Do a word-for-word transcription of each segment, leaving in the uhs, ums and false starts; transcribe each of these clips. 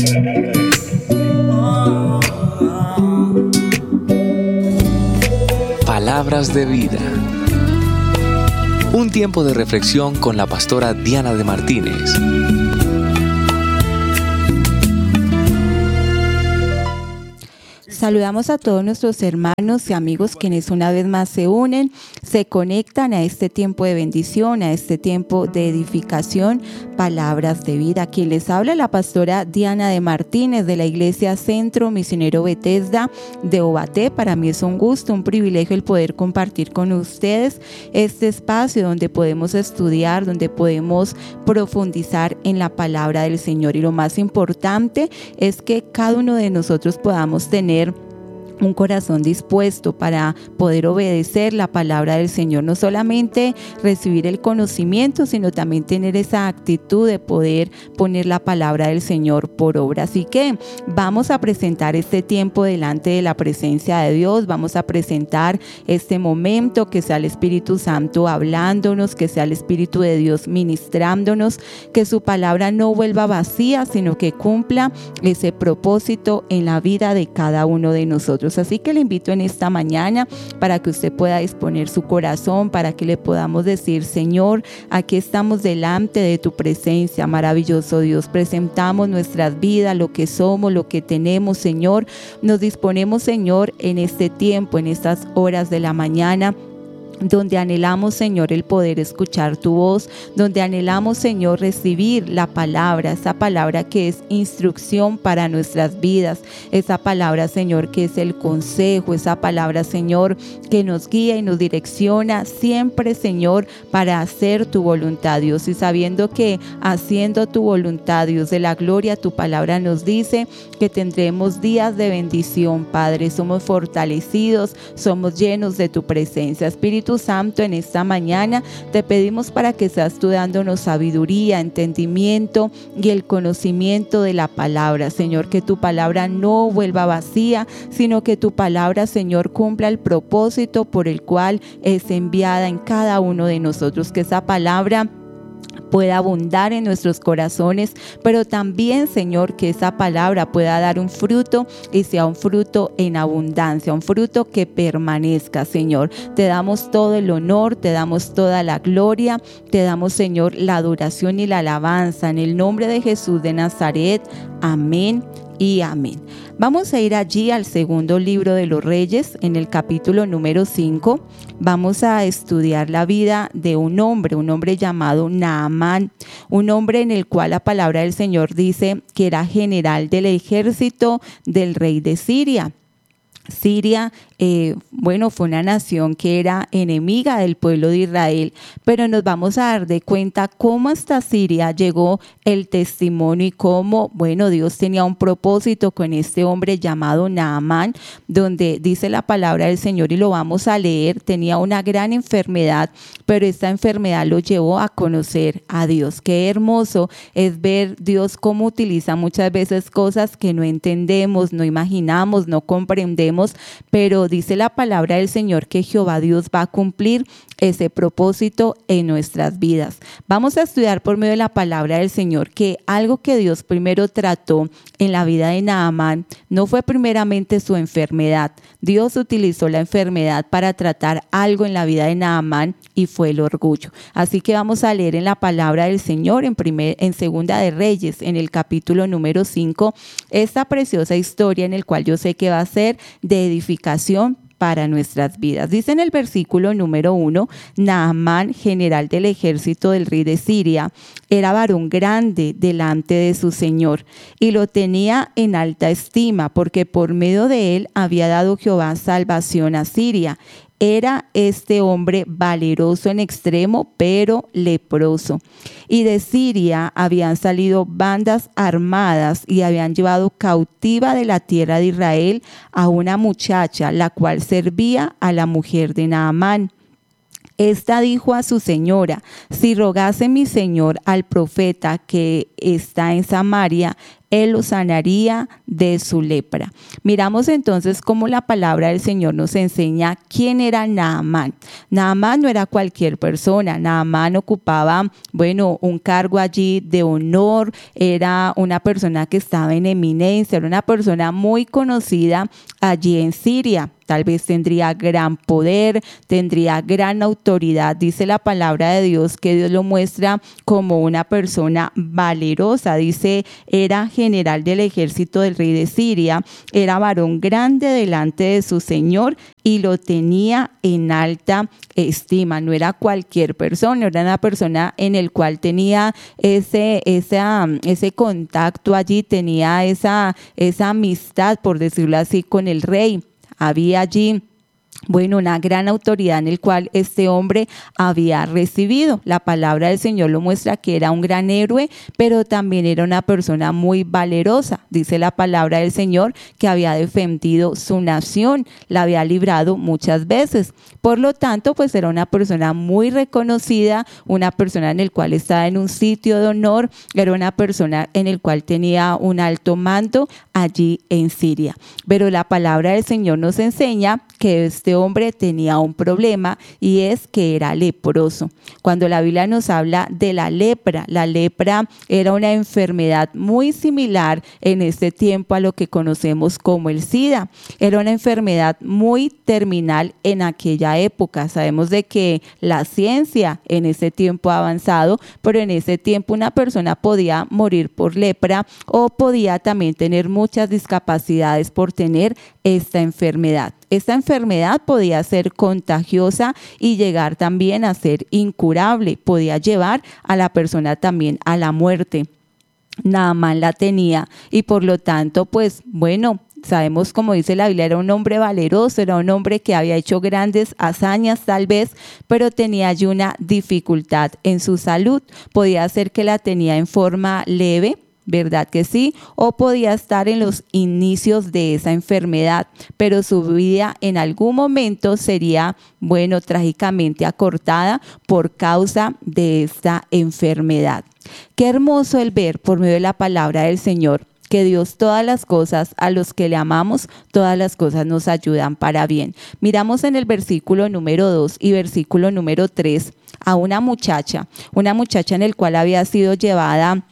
Palabras de vida. Un tiempo de reflexión con la pastora Diana de Martínez. Saludamos a todos nuestros hermanos y amigos quienes una vez más se unen, se conectan a este tiempo de bendición, a este tiempo de edificación, palabras de vida. Quien les habla la pastora Diana de Martínez de la Iglesia Centro Misionero Bethesda de Ovaté. Para mí es un gusto, un privilegio el poder compartir con ustedes este espacio donde podemos estudiar, donde podemos profundizar en la palabra del Señor. Y lo más importante es que cada uno de nosotros podamos tener un corazón dispuesto para poder obedecer la palabra del Señor, no solamente recibir el conocimiento, sino también tener esa actitud de poder poner la palabra del Señor por obra. Así que vamos a presentar este tiempo delante de la presencia de Dios, vamos a presentar este momento, que sea el Espíritu Santo hablándonos, que sea el Espíritu de Dios ministrándonos, que su palabra no vuelva vacía, sino que cumpla ese propósito en la vida de cada uno de nosotros. Así que le invito en esta mañana para que usted pueda disponer su corazón, para que le podamos decir: Señor, aquí estamos delante de tu presencia, maravilloso Dios. Presentamos nuestras vidas, lo que somos, lo que tenemos, Señor. Nos disponemos, Señor, en este tiempo, en estas horas de la mañana, donde anhelamos, Señor, el poder escuchar tu voz, donde anhelamos, Señor, recibir la palabra, esa palabra que es instrucción para nuestras vidas, esa palabra, Señor, que es el consejo, esa palabra, Señor, que nos guía y nos direcciona siempre, Señor, para hacer tu voluntad, Dios, y sabiendo que haciendo tu voluntad, Dios de la gloria, tu palabra nos dice que tendremos días de bendición, Padre. Somos fortalecidos, somos llenos de tu presencia, Espíritu Santo. En esta mañana te pedimos para que seas tú dándonos sabiduría, entendimiento y el conocimiento de la palabra, Señor, que tu palabra no vuelva vacía, sino que tu palabra, Señor, cumpla el propósito por el cual es enviada en cada uno de nosotros, que esa palabra pueda abundar en nuestros corazones, pero también, Señor, que esa palabra pueda dar un fruto y sea un fruto en abundancia, un fruto que permanezca, Señor. Te damos todo el honor, te damos toda la gloria, te damos, Señor, la adoración y la alabanza en el nombre de Jesús de Nazaret. Amén y amén. Vamos a ir allí al segundo libro de los Reyes, en el capítulo número cinco. Vamos a estudiar la vida de un hombre, un hombre llamado Naamán, un hombre en el cual la palabra del Señor dice que era general del ejército del rey de Siria. Siria, eh, bueno, fue una nación que era enemiga del pueblo de Israel, pero nos vamos a dar de cuenta cómo hasta Siria llegó el testimonio y cómo, bueno, Dios tenía un propósito con este hombre llamado Naamán, donde dice la palabra del Señor y lo vamos a leer. Tenía una gran enfermedad, pero esta enfermedad lo llevó a conocer a Dios. Qué hermoso es ver Dios cómo utiliza muchas veces cosas que no entendemos, no imaginamos, no comprendemos, pero dice la palabra del Señor que Jehová Dios va a cumplir ese propósito en nuestras vidas. Vamos a estudiar por medio de la palabra del Señor que algo que Dios primero trató en la vida de Naamán no fue primeramente su enfermedad. Dios utilizó la enfermedad para tratar algo en la vida de Naamán y fue el orgullo. Así que vamos a leer en la palabra del Señor en, primer, en Segunda de Reyes, en el capítulo número cinco, esta preciosa historia en el cual yo sé que va a ser de edificación para nuestras vidas. Dice en el versículo número uno: Naamán, general del ejército del rey de Siria, era varón grande delante de su señor y lo tenía en alta estima, porque por medio de él había dado Jehová salvación a Siria. Era este hombre valeroso en extremo, pero leproso. Y de Siria habían salido bandas armadas y habían llevado cautiva de la tierra de Israel a una muchacha, la cual servía a la mujer de Naamán. Esta dijo a su señora: si rogase mi señor al profeta que está en Samaria, Él lo sanaría de su lepra. Miramos entonces cómo la palabra del Señor nos enseña quién era Naamán. Naamán no era cualquier persona. Naamán ocupaba, bueno, un cargo allí de honor, era una persona que estaba en eminencia, era una persona muy conocida allí en Siria. Tal vez tendría gran poder, tendría gran autoridad. Dice la palabra de Dios que Dios lo muestra como una persona valerosa. Dice, era general del ejército del rey de Siria, era varón grande delante de su Señor y lo tenía en alta estima. No era cualquier persona, era una persona en el cual tenía ese, esa, ese contacto allí, tenía esa, esa amistad, por decirlo así, con el rey. Había allí, bueno, una gran autoridad en el cual este hombre había recibido. La palabra del Señor lo muestra que era un gran héroe, pero también era una persona muy valerosa. Dice la palabra del Señor que había defendido su nación, la había librado muchas veces. Por lo tanto, pues era una persona muy reconocida, una persona en el cual estaba en un sitio de honor, era una persona en el cual tenía un alto mando allí en Siria. Pero la palabra del Señor nos enseña que este hombre tenía un problema y es que era leproso. Cuando la Biblia nos habla de la lepra, la lepra era una enfermedad muy similar en este tiempo a lo que conocemos como el SIDA. Era una enfermedad muy terminal en aquella época. Sabemos de que la ciencia en ese tiempo ha avanzado, pero en ese tiempo una persona podía morir por lepra o podía también tener muchas discapacidades por tener esta enfermedad. Esta enfermedad podía ser contagiosa y llegar también a ser incurable, podía llevar a la persona también a la muerte. Naamán la tenía y por lo tanto, pues bueno, sabemos, como dice la Biblia, era un hombre valeroso, era un hombre que había hecho grandes hazañas tal vez, pero tenía allí una dificultad en su salud. Podía ser que la tenía en forma leve, ¿verdad que sí? O podía estar en los inicios de esa enfermedad, pero su vida en algún momento sería, bueno, trágicamente acortada por causa de esta enfermedad. Qué hermoso el ver por medio de la palabra del Señor que Dios todas las cosas, a los que le amamos, todas las cosas nos ayudan para bien. Miramos en el versículo número dos y versículo número tres a una muchacha, una muchacha en el cual había sido llevada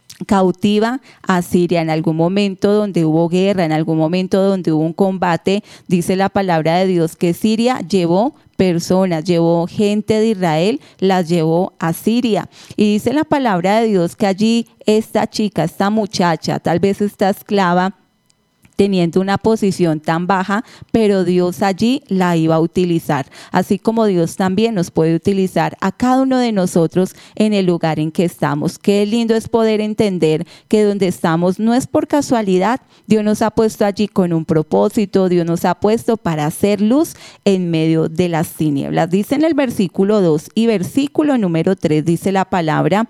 cautiva a Siria en algún momento donde hubo guerra, en algún momento donde hubo un combate. Dice la palabra de Dios que Siria llevó personas, llevó gente de Israel, las llevó a Siria. Y dice la palabra de Dios que allí esta chica, esta muchacha, tal vez esta esclava, teniendo una posición tan baja, pero Dios allí la iba a utilizar, así como Dios también nos puede utilizar a cada uno de nosotros en el lugar en que estamos. Qué lindo es poder entender que donde estamos no es por casualidad. Dios nos ha puesto allí con un propósito, Dios nos ha puesto para hacer luz en medio de las tinieblas. Dice en el versículo dos y versículo número tres, dice la palabra: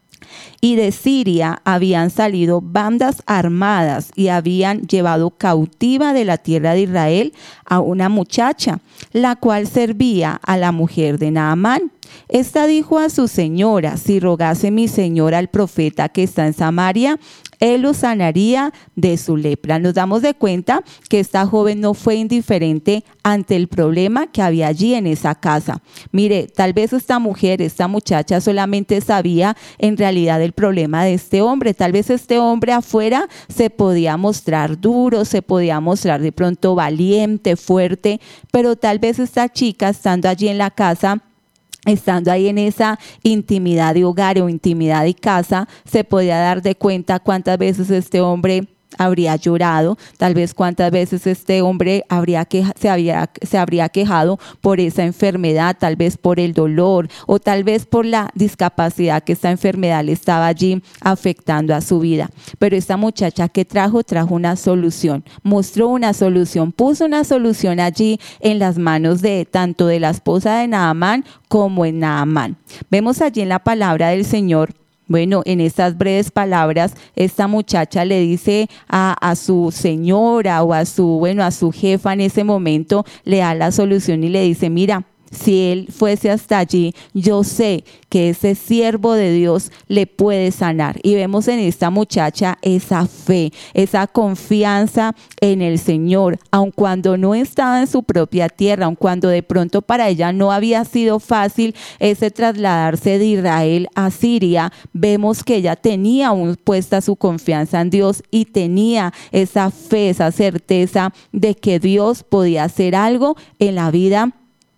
y de Siria habían salido bandas armadas y habían llevado cautiva de la tierra de Israel a una muchacha, la cual servía a la mujer de Naamán. Esta dijo a su señora: si rogase mi señora al profeta que está en Samaria, él lo sanaría de su lepra. Nos damos de cuenta que esta joven no fue indiferente ante el problema que había allí en esa casa. Mire, tal vez esta mujer, esta muchacha solamente sabía en realidad el problema de este hombre. Tal vez este hombre afuera se podía mostrar duro, se podía mostrar de pronto valiente, fuerte, pero tal vez esta chica, estando allí en la casa, estando ahí en esa intimidad de hogar o intimidad de casa, se podía dar de cuenta cuántas veces este hombre habría llorado, tal vez cuántas veces este hombre habría que, se, había, se habría quejado por esa enfermedad, tal vez por el dolor o tal vez por la discapacidad que esta enfermedad le estaba allí afectando a su vida. Pero esta muchacha que trajo, trajo una solución, mostró una solución, puso una solución allí en las manos de tanto de la esposa de Naamán como en Naamán. Vemos allí en la palabra del Señor. Bueno, en estas breves palabras, esta muchacha le dice a, a su señora o a su, bueno, a su jefa en ese momento, le da la solución y le dice: mira, si él fuese hasta allí, yo sé que ese siervo de Dios le puede sanar. Y vemos en esta muchacha esa fe, esa confianza en el Señor, aun cuando no estaba en su propia tierra, aun cuando de pronto para ella no había sido fácil ese trasladarse de Israel a Siria. Vemos que ella tenía aún puesta su confianza en Dios y tenía esa fe, esa certeza de que Dios podía hacer algo en la vida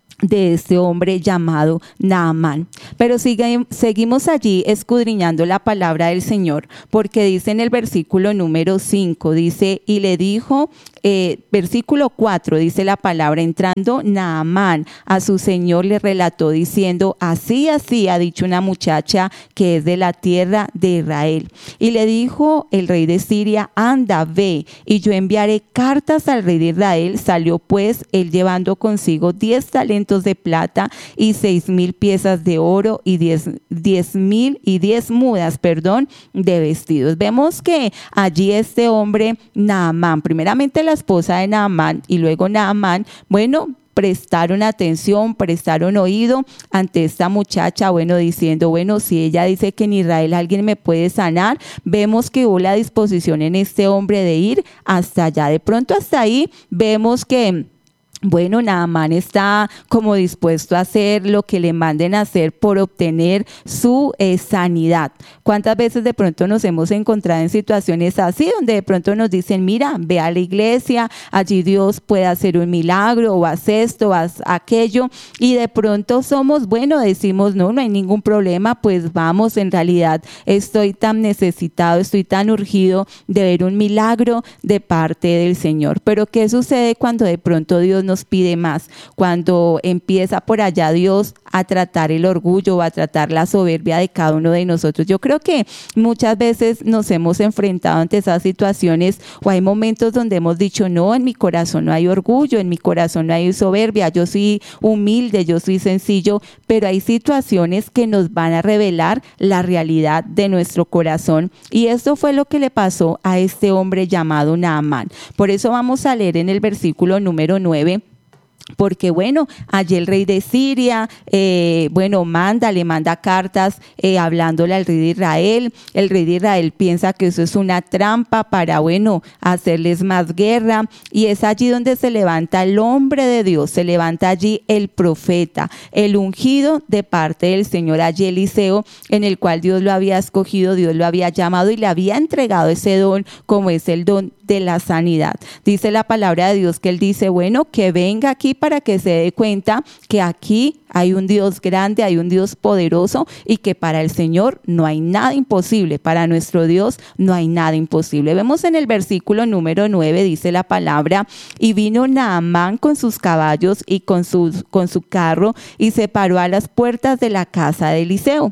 de este hombre llamado Naamán. Pero sigue, seguimos allí escudriñando la palabra del Señor, porque dice en el versículo número cinco, dice, y le dijo, eh, versículo cuatro, dice la palabra, entrando Naamán a su señor le relató diciendo, así, así ha dicho una muchacha que es de la tierra de Israel. Y le dijo el rey de Siria, anda, ve, y yo enviaré cartas al rey de Israel. Salió pues él llevando consigo diez talentos de plata y seis mil piezas de oro y diez, diez mil y diez mudas, perdón, de vestidos. Vemos que allí este hombre Naamán, primeramente la esposa de Naamán y luego Naamán, bueno, prestaron atención, prestaron oído ante esta muchacha, bueno, diciendo, bueno, si ella dice que en Israel alguien me puede sanar, vemos que hubo la disposición en este hombre de ir hasta allá. De pronto hasta ahí vemos que bueno, Naamán está como dispuesto a hacer lo que le manden a hacer por obtener su eh, sanidad. ¿Cuántas veces de pronto nos hemos encontrado en situaciones así, donde de pronto nos dicen, mira, ve a la iglesia, allí Dios puede hacer un milagro, o haz esto, haz aquello, y de pronto somos, bueno, decimos, no, no hay ningún problema, pues vamos, en realidad estoy tan necesitado, estoy tan urgido de ver un milagro de parte del Señor. Pero ¿qué sucede cuando de pronto Dios nos pide más? Cuando empieza por allá Dios a tratar el orgullo o a tratar la soberbia de cada uno de nosotros. Yo creo que muchas veces nos hemos enfrentado ante esas situaciones, o hay momentos donde hemos dicho, no, en mi corazón no hay orgullo, en mi corazón no hay soberbia, yo soy humilde, yo soy sencillo, pero hay situaciones que nos van a revelar la realidad de nuestro corazón, y esto fue lo que le pasó a este hombre llamado Naamán. Por eso vamos a leer en el versículo número nueve, porque bueno, allí el rey de Siria, eh, bueno, manda, le manda cartas eh, hablándole al rey de Israel. El rey de Israel piensa que eso es una trampa para, bueno, hacerles más guerra, y es allí donde se levanta el hombre de Dios, se levanta allí el profeta, el ungido de parte del Señor, allí Eliseo, en el cual Dios lo había escogido, Dios lo había llamado y le había entregado ese don, como es el don de la sanidad. Dice la palabra de Dios que él dice, bueno, que venga aquí para que se dé cuenta que aquí hay un Dios grande, hay un Dios poderoso, y que para el Señor no hay nada imposible, para nuestro Dios no hay nada imposible. Vemos en el versículo número nueve, dice la palabra, y vino Naamán con sus caballos y con su, con su carro, y se paró a las puertas de la casa de Eliseo.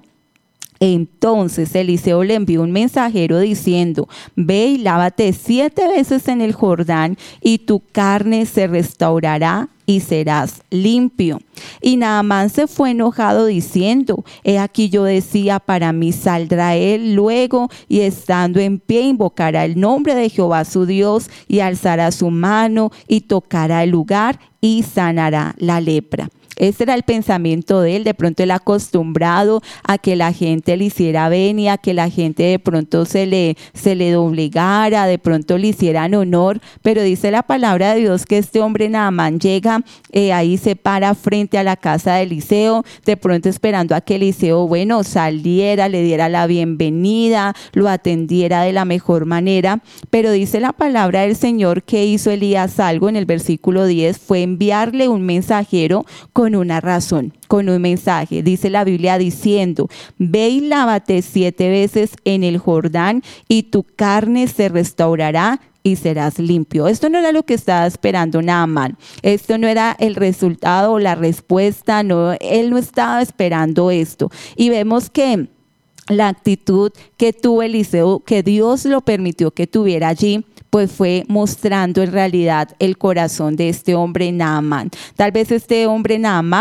Entonces Eliseo le envió un mensajero diciendo, ve y lávate siete veces en el Jordán y tu carne se restaurará y serás limpio. Y Naamán se fue enojado diciendo, he aquí yo decía, para mí saldrá él luego y estando en pie invocará el nombre de Jehová su Dios y alzará su mano y tocará el lugar y sanará la lepra. Ese era el pensamiento de él. De pronto él acostumbrado a que la gente le hiciera venia, que la gente de pronto se le, se le doblegara, de pronto le hicieran honor, pero dice la palabra de Dios que este hombre Naamán llega, eh, ahí se para frente a la casa de Eliseo, de pronto esperando a que Eliseo, bueno, saliera, le diera la bienvenida, lo atendiera de la mejor manera, pero dice la palabra del Señor que hizo Elías algo en el versículo diez, fue enviarle un mensajero con Con una razón, con un mensaje. Dice la Biblia diciendo, ve y lávate siete veces en el Jordán y tu carne se restaurará y serás limpio. Esto no era lo que estaba esperando Naamán. Esto no era el resultado o la respuesta. No, él no estaba esperando esto. Y vemos que la actitud que tuvo Eliseo, que Dios lo permitió que tuviera allí, pues fue mostrando en realidad el corazón de este hombre Naamán. Tal vez este hombre Naamán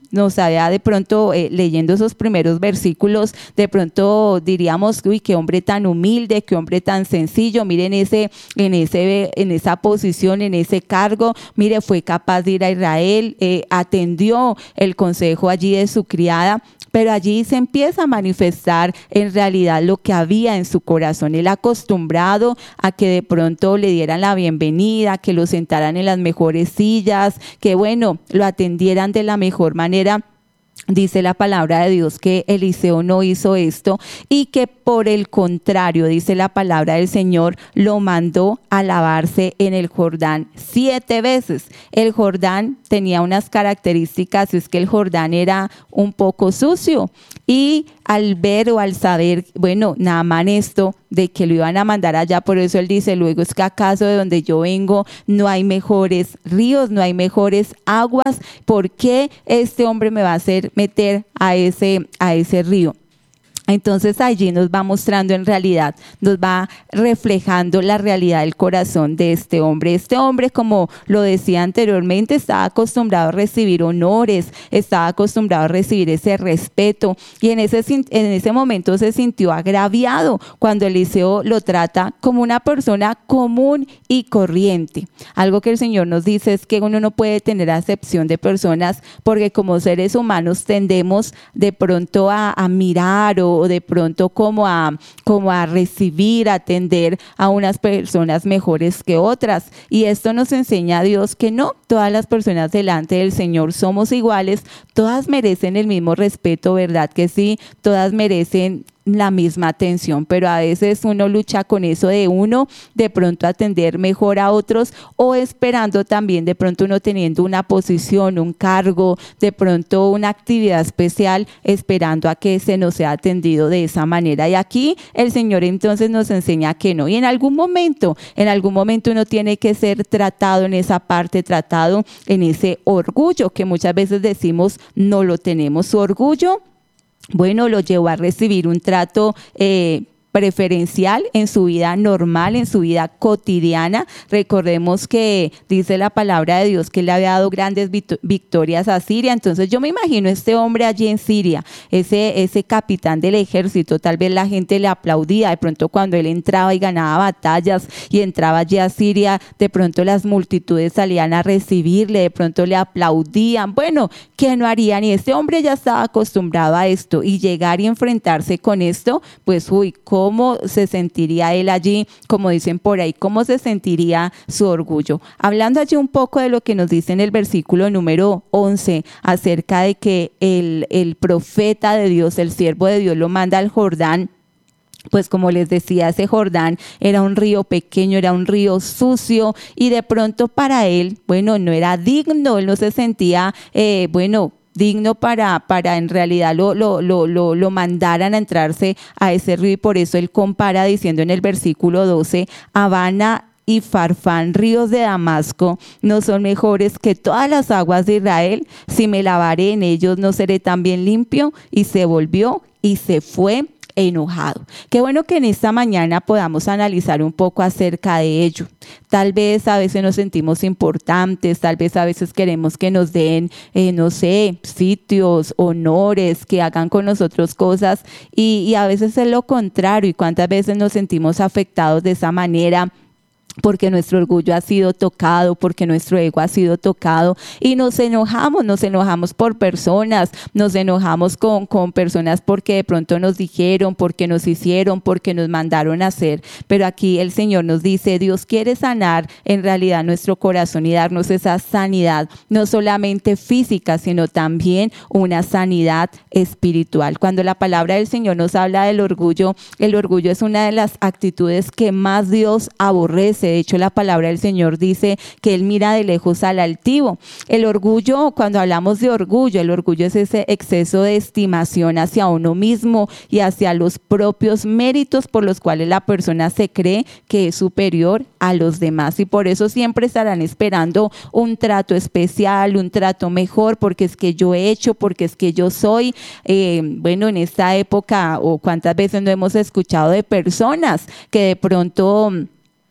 nos había de pronto, eh, leyendo esos primeros versículos, de pronto diríamos, uy, qué hombre tan humilde, qué hombre tan sencillo, miren ese, en, ese, en esa posición, en ese cargo, mire, fue capaz de ir a Israel, eh, atendió el consejo allí de su criada. Pero allí se empieza a manifestar en realidad lo que había en su corazón. Él acostumbrado a que de pronto le dieran la bienvenida, que lo sentaran en las mejores sillas, que bueno, lo atendieran de la mejor manera. Dice la palabra de Dios que Eliseo no hizo esto y que por el contrario, dice la palabra del Señor, lo mandó a lavarse en el Jordán siete veces. El Jordán tenía unas características, es que el Jordán era un poco sucio y al ver o al saber, bueno, Naamán esto de que lo iban a mandar allá, por eso él dice, luego es que acaso de donde yo vengo no hay mejores ríos, no hay mejores aguas, ¿por qué este hombre me va a hacer meter a ese, a ese río? Entonces allí nos va mostrando en realidad, nos va reflejando la realidad del corazón de este hombre. Este hombre, como lo decía anteriormente, estaba acostumbrado a recibir honores, estaba acostumbrado a recibir ese respeto y en ese, en ese momento se sintió agraviado cuando Eliseo lo trata como una persona común y corriente. Algo que el Señor nos dice es que uno no puede tener acepción de personas porque como seres humanos tendemos de pronto a, a mirar o o de pronto como a, como a recibir, a atender a unas personas mejores que otras. Y esto nos enseña a Dios que no, todas las personas delante del Señor somos iguales, todas merecen el mismo respeto, ¿verdad que sí? Todas merecen la misma atención, pero a veces uno lucha con eso de uno de pronto atender mejor a otros o esperando también de pronto uno teniendo una posición, un cargo, de pronto una actividad especial, esperando a que se nos sea atendido de esa manera. Y aquí el Señor entonces nos enseña que no. Y en algún momento, en algún momento uno tiene que ser tratado en esa parte, tratado en ese orgullo que muchas veces decimos no lo tenemos. Su orgullo, bueno, lo llevó a recibir un trato eh, preferencial en su vida normal, en su vida cotidiana. Recordemos que dice la palabra de Dios que le había dado grandes victorias a Siria. Entonces yo me imagino este hombre allí en Siria, ese, ese capitán del ejército, tal vez la gente le aplaudía, de pronto cuando él entraba y ganaba batallas y entraba allí a Siria, de pronto las multitudes salían a recibirle, de pronto le aplaudían. Bueno, ¿qué no harían? Y este hombre ya estaba acostumbrado a esto y llegar y enfrentarse con esto, pues uy, ¿cómo se sentiría él allí? Como dicen por ahí, ¿cómo se sentiría su orgullo? Hablando allí un poco de lo que nos dice en el versículo número once acerca de que el, el profeta de Dios, el siervo de Dios, lo manda al Jordán. Pues como les decía, ese Jordán era un río pequeño, era un río sucio y de pronto para él, bueno, no era digno, él no se sentía, eh, bueno, digno para, para en realidad lo, lo, lo, lo, lo mandaran a entrarse a ese río y por eso él compara diciendo en el versículo doce, Habana y Farfán, ríos de Damasco, no son mejores que todas las aguas de Israel, si me lavaré en ellos no seré también limpio. Y se volvió y se fue enojado. Qué bueno que en esta mañana podamos analizar un poco acerca de ello. Tal vez a veces nos sentimos importantes, tal vez a veces queremos que nos den, eh, no sé, sitios, honores, que hagan con nosotros cosas y, y a veces es lo contrario. Y cuántas veces nos sentimos afectados de esa manera, porque nuestro orgullo ha sido tocado, porque nuestro ego ha sido tocado y nos enojamos, nos enojamos por personas, nos enojamos con, con personas porque de pronto nos dijeron, porque nos hicieron, porque nos mandaron a hacer. Pero aquí el Señor nos dice, Dios quiere sanar en realidad nuestro corazón y darnos esa sanidad, no solamente física, sino también una sanidad espiritual. Cuando la palabra del Señor nos habla del orgullo, el orgullo es una de las actitudes que más Dios aborrece. De hecho, la palabra del Señor dice que Él mira de lejos al altivo. El orgullo, cuando hablamos de orgullo, el orgullo es ese exceso de estimación hacia uno mismo y hacia los propios méritos por los cuales la persona se cree que es superior a los demás. Y por eso siempre estarán esperando un trato especial, un trato mejor, porque es que yo he hecho, porque es que yo soy. Eh, bueno, en esta época, o cuántas veces no hemos escuchado de personas que de pronto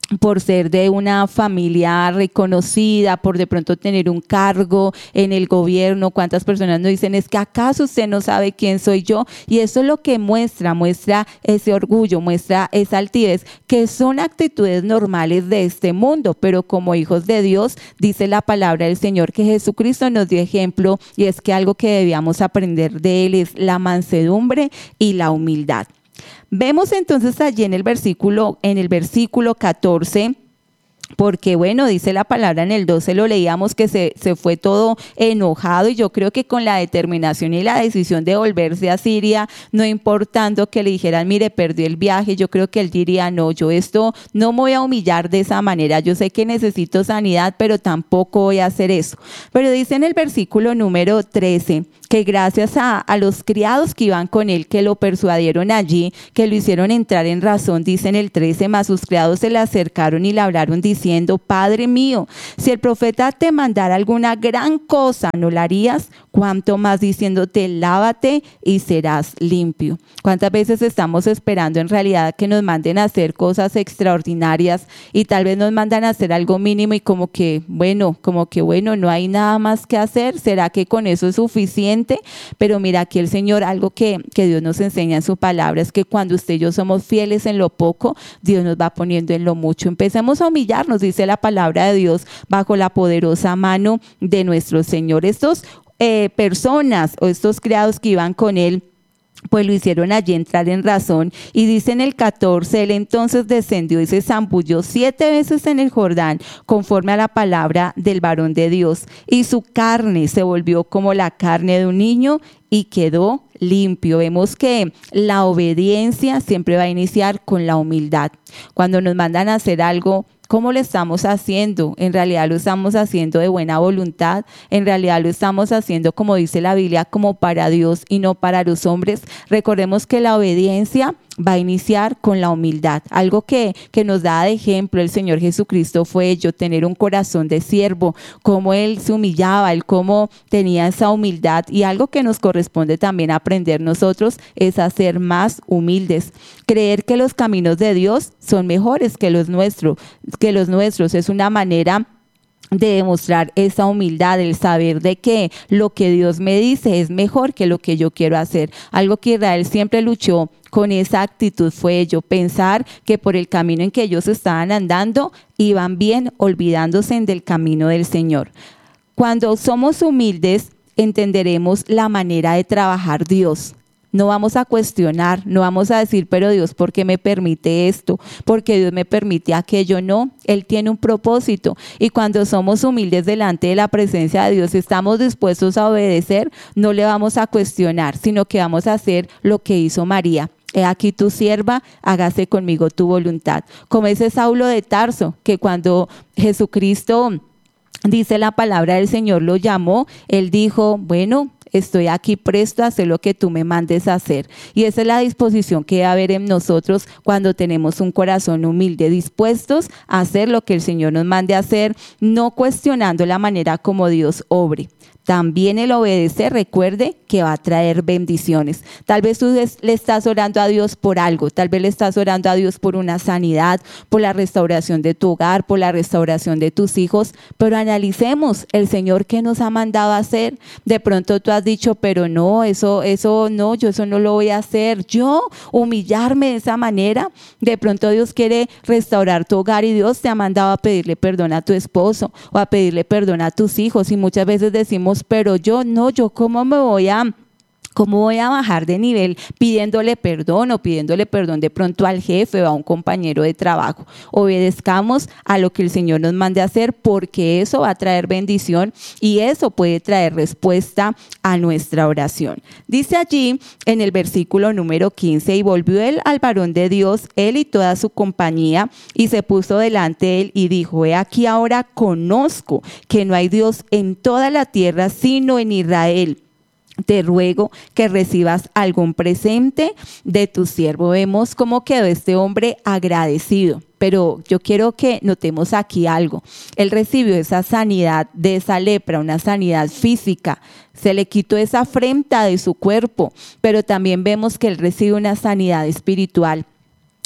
por ser de una familia reconocida, por de pronto tener un cargo en el gobierno. ¿Cuántas personas nos dicen, es que acaso usted no sabe quién soy yo? Y eso es lo que muestra, muestra ese orgullo, muestra esa altivez, que son actitudes normales de este mundo, pero como hijos de Dios, dice la palabra del Señor que Jesucristo nos dio ejemplo, y es que algo que debíamos aprender de Él es la mansedumbre y la humildad. Vemos entonces allí en el versículo, en el versículo catorce, porque bueno, dice la palabra en el doce, lo leíamos que se, se fue todo enojado, y yo creo que con la determinación y la decisión de volverse a Siria, no importando que le dijeran, mire, perdió el viaje, yo creo que él diría, no, yo esto no me voy a humillar de esa manera, yo sé que necesito sanidad, pero tampoco voy a hacer eso. Pero dice en el versículo número trece, que gracias a, a los criados que iban con él, que lo persuadieron allí, que lo hicieron entrar en razón, dice en el trece, más sus criados se le acercaron y le hablaron diciendo, Padre mío, si el profeta te mandara alguna gran cosa, ¿no la harías? Cuanto más diciéndote, lávate y serás limpio. ¿Cuántas veces estamos esperando en realidad que nos manden a hacer cosas extraordinarias, y tal vez nos mandan a hacer algo mínimo y como que, bueno, como que bueno, no hay nada más que hacer? ¿Será que con eso es suficiente? Pero mira, aquí el Señor, algo que, que Dios nos enseña en su palabra, es que cuando usted y yo somos fieles en lo poco, Dios nos va poniendo en lo mucho. Empecemos a humillarnos, dice la palabra de Dios, bajo la poderosa mano de nuestro Señor. Estos eh, personas o estos criados que iban con él, pues lo hicieron allí entrar en razón, y dice en el catorce, él entonces descendió y se zambulló siete veces en el Jordán, conforme a la palabra del varón de Dios, y su carne se volvió como la carne de un niño, y quedó limpio. Vemos que la obediencia siempre va a iniciar con la humildad. Cuando nos mandan a hacer algo, ¿cómo lo estamos haciendo? En realidad lo estamos haciendo de buena voluntad, en realidad lo estamos haciendo, como dice la Biblia, como para Dios y no para los hombres. Recordemos que la obediencia va a iniciar con la humildad. Algo que, que nos da de ejemplo el Señor Jesucristo fue ello, tener un corazón de siervo, cómo Él se humillaba, Él cómo tenía esa humildad, y algo que nos corresponde también aprender nosotros es a ser más humildes, creer que los caminos de Dios son mejores que los nuestros, que los nuestros es una manera de demostrar esa humildad, el saber de que lo que Dios me dice es mejor que lo que yo quiero hacer. Algo que Israel siempre luchó con esa actitud fue ello, pensar que por el camino en que ellos estaban andando iban bien, olvidándose del camino del Señor. Cuando somos humildes, entenderemos la manera de trabajar Dios. No vamos a cuestionar, no vamos a decir, pero Dios, ¿por qué me permite esto? ¿Por qué Dios me permite aquello? No, Él tiene un propósito, y cuando somos humildes delante de la presencia de Dios, estamos dispuestos a obedecer, no le vamos a cuestionar, sino que vamos a hacer lo que hizo María. He aquí tu sierva, hágase conmigo tu voluntad. Como ese Saulo de Tarso, que cuando Jesucristo, dice la palabra del Señor, lo llamó, él dijo, bueno, estoy aquí presto a hacer lo que tú me mandes a hacer. Y esa es la disposición que debe haber en nosotros cuando tenemos un corazón humilde, dispuestos a hacer lo que el Señor nos mande a hacer, no cuestionando la manera como Dios obre. También el obedecer, recuerde que va a traer bendiciones. Tal vez tú le estás orando a Dios por algo, tal vez le estás orando a Dios por una sanidad, por la restauración de tu hogar, por la restauración de tus hijos, pero analicemos el Señor que nos ha mandado a hacer. De pronto tú has dicho, pero no, eso, eso no, yo eso no lo voy a hacer. Yo humillarme de esa manera, de pronto Dios quiere restaurar tu hogar y Dios te ha mandado a pedirle perdón a tu esposo o a pedirle perdón a tus hijos, y muchas veces decimos, pero yo no, yo cómo me voy a... ¿Cómo voy a bajar de nivel pidiéndole perdón o pidiéndole perdón de pronto al jefe o a un compañero de trabajo? Obedezcamos a lo que el Señor nos mande a hacer, porque eso va a traer bendición y eso puede traer respuesta a nuestra oración. Dice allí en el versículo número quince, y volvió él al varón de Dios, él y toda su compañía, y se puso delante de él y dijo, he aquí ahora conozco que no hay Dios en toda la tierra sino en Israel. Te ruego que recibas algún presente de tu siervo. Vemos cómo quedó este hombre agradecido, pero yo quiero que notemos aquí algo. Él recibió esa sanidad de esa lepra, una sanidad física. Se le quitó esa afrenta de su cuerpo, pero también vemos que él recibe una sanidad espiritual.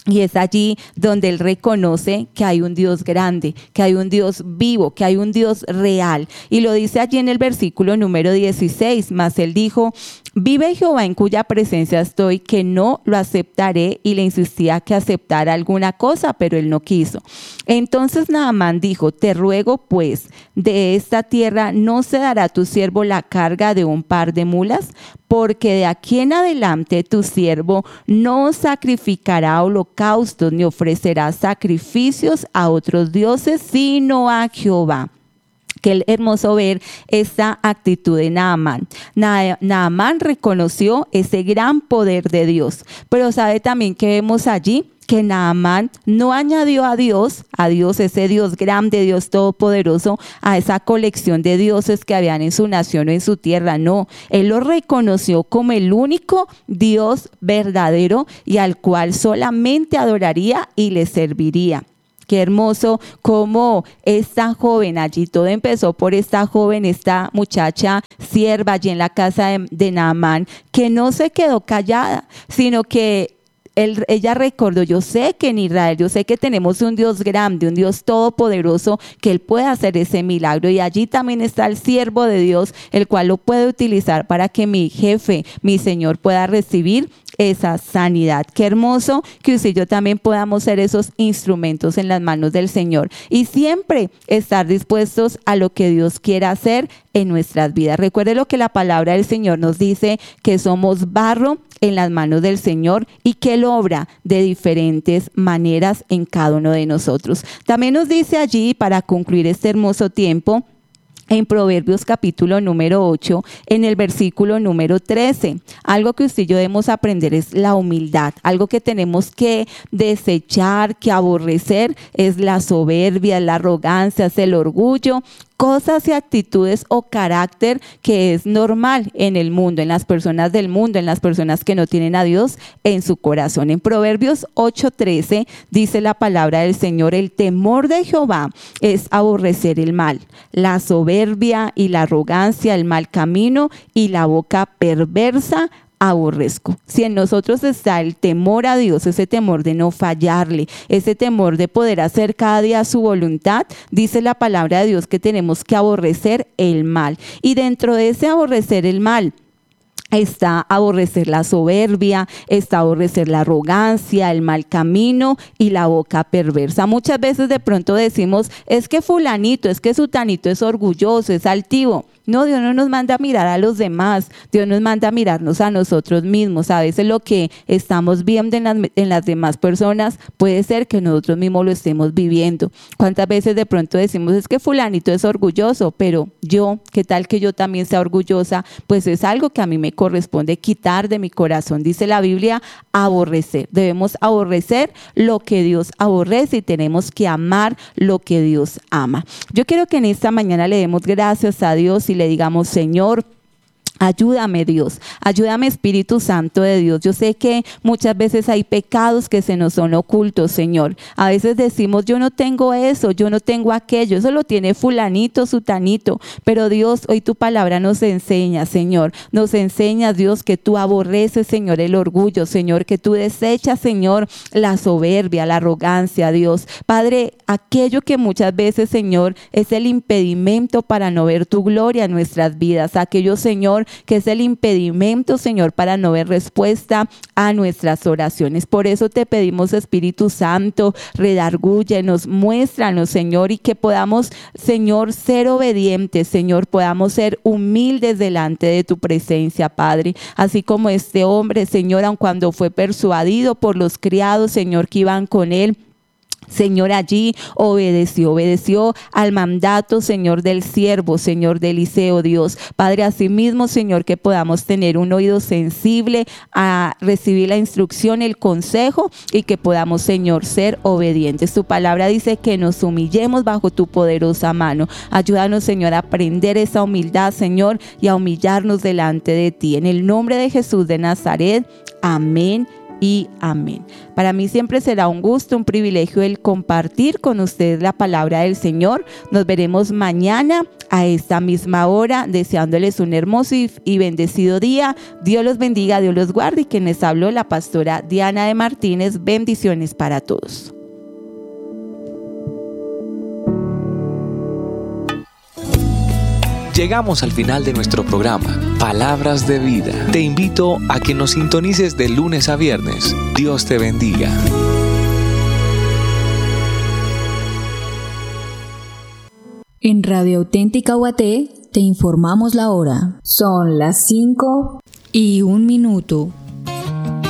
Y es allí donde él reconoce que hay un Dios grande, que hay un Dios vivo, que hay un Dios real. Y lo dice allí en el versículo número dieciséis, mas él dijo, vive Jehová en cuya presencia estoy, que no lo aceptaré. Y le insistía que aceptara alguna cosa, pero él no quiso. Entonces Naamán dijo, te ruego pues, de esta tierra no se dará a tu siervo la carga de un par de mulas, porque de aquí en adelante tu siervo no sacrificará holocaustos ni ofrecerá sacrificios a otros dioses, sino a Jehová. Qué hermoso ver esta actitud de Naamán. Na- Naamán reconoció ese gran poder de Dios, pero sabe también que vemos allí que Naamán no añadió a Dios, a Dios, ese Dios grande, Dios todopoderoso, a esa colección de dioses que habían en su nación o en su tierra. No, él lo reconoció como el único Dios verdadero y al cual solamente adoraría y le serviría. Qué hermoso cómo esta joven, allí todo empezó por esta joven, esta muchacha sierva allí en la casa de, de Naamán, que no se quedó callada, sino que Él, ella recordó, yo sé que en Israel, yo sé que tenemos un Dios grande, un Dios todopoderoso, que Él puede hacer ese milagro, y allí también está el siervo de Dios, el cual lo puede utilizar para que mi jefe, mi Señor, pueda recibir esa sanidad. Qué hermoso que usted y yo también podamos ser esos instrumentos en las manos del Señor y siempre estar dispuestos a lo que Dios quiera hacer en nuestras vidas. Recuerde lo que la palabra del Señor nos dice, que somos barro en las manos del Señor y que Él obra de diferentes maneras en cada uno de nosotros. También nos dice allí, para concluir este hermoso tiempo, en Proverbios capítulo número ocho, en el versículo número trece, algo que usted y yo debemos aprender es la humildad. Algo que tenemos que desechar, que aborrecer, es la soberbia, la arrogancia, es el orgullo, cosas y actitudes o carácter que es normal en el mundo, en las personas del mundo, en las personas que no tienen a Dios en su corazón. En Proverbios ocho trece dice la palabra del Señor, el temor de Jehová es aborrecer el mal, la soberbia y la arrogancia, el mal camino y la boca perversa aborrezco. Si en nosotros está el temor a Dios, ese temor de no fallarle, ese temor de poder hacer cada día su voluntad, dice la palabra de Dios que tenemos que aborrecer el mal. Y dentro de ese aborrecer el mal, está aborrecer la soberbia, está aborrecer la arrogancia, el mal camino y la boca perversa. Muchas veces de pronto decimos, es que fulanito, es que sutanito es orgulloso, es altivo. No, Dios no nos manda a mirar a los demás, Dios nos manda a mirarnos a nosotros mismos. A veces lo que estamos viendo en las, en las demás personas puede ser que nosotros mismos lo estemos viviendo. ¿Cuántas veces de pronto decimos, es que fulanito es orgulloso, pero yo, qué tal que yo también sea orgullosa? Pues es algo que a mí me corresponde quitar de mi corazón. Dice la Biblia, aborrecer. Debemos aborrecer lo que Dios aborrece y tenemos que amar lo que Dios ama. Yo quiero que en esta mañana le demos gracias a Dios y le digamos, Señor, ayúdame Dios, ayúdame Espíritu Santo de Dios. Yo sé que muchas veces hay pecados que se nos son ocultos, Señor. A veces decimos, yo no tengo eso, yo no tengo aquello, eso lo tiene fulanito, sutanito. Pero Dios, hoy tu palabra nos enseña, Señor, nos enseña, Dios, que tú aborreces, Señor, el orgullo, Señor, que tú desechas, Señor, la soberbia, la arrogancia, Dios. Padre, aquello que muchas veces, Señor, es el impedimento para no ver tu gloria en nuestras vidas, aquello, Señor, que es el impedimento, Señor, para no ver respuesta a nuestras oraciones. Por eso te pedimos, Espíritu Santo, redargúyenos, muéstranos, Señor, y que podamos, Señor, ser obedientes, Señor, podamos ser humildes delante de tu presencia, Padre. Así como este hombre, Señor, aun cuando fue persuadido por los criados, Señor, que iban con él, Señor, allí obedeció, obedeció al mandato, Señor, del siervo, Señor, de Eliseo, Dios. Padre, asimismo, Señor, que podamos tener un oído sensible a recibir la instrucción, el consejo y que podamos, Señor, ser obedientes. Tu palabra dice que nos humillemos bajo tu poderosa mano. Ayúdanos, Señor, a aprender esa humildad, Señor, y a humillarnos delante de ti. En el nombre de Jesús de Nazaret, amén y amén. Para mí siempre será un gusto, un privilegio el compartir con ustedes la palabra del Señor. Nos veremos mañana a esta misma hora, deseándoles un hermoso y bendecido día. Dios los bendiga, Dios los guarde, y quien les habló, la pastora Diana de Martínez. Bendiciones para todos. Llegamos al final de nuestro programa, Palabras de Vida. Te invito a que nos sintonices de lunes a viernes. Dios te bendiga. En Radio Auténtica U A T te informamos la hora. Son las cinco y un minuto.